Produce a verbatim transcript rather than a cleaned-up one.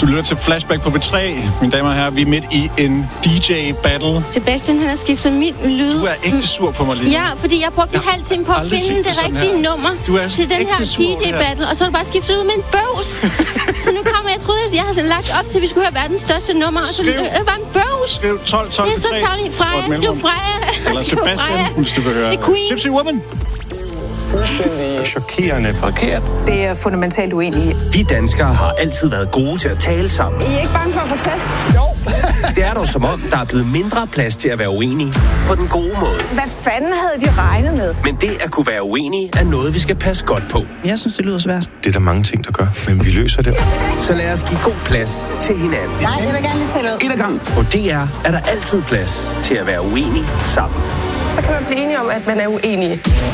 Du lytter til Flashback på B tre. Mine damer og herrer, vi er midt i en D J-battle. Sebastian, han har skiftet min lyd. Du er ægte sur på mig lige nu. Ja, fordi jeg brugte en halv time på at finde det rigtige nummer til den her D J-battle, og så er det bare skiftet ud med en bøvs. Så nu kommer jeg, troede, at jeg har sådan lagt op til, at vi skulle høre verdens største nummer, og så er det bare en bøvs. Skriv tolv tolv Det er så tavligt. Freja, skriv Freja. Eller Sebastian, hvis du vil høre. Det er Queen. Gypsy Woman. Fuldstændig chokerende forkert. Det er fundamentalt uenig i. Vi danskere har altid været gode til at tale sammen. I er ikke bange for at få tæsk? Jo. Det er dog som om, der er blevet mindre plads til at være uenige. På den gode måde. Hvad fanden havde de regnet med? Men det at kunne være uenige er noget, vi skal passe godt på. Jeg synes, det lyder svært. Det er der mange ting, der gør, men vi løser det. Så lad os give god plads til hinanden. Nej, jeg vil gerne lige tale ud. En af gangen. På D R er der altid plads til at være uenige sammen. Så kan man blive enige om, at man er uenige.